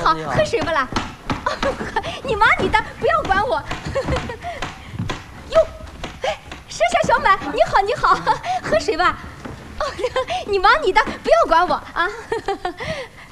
好，喝水不啦？你忙你的，不要管我。哟，哎，山下小满，你好，你好，喝水吧。哦，你忙你的，不要管我啊。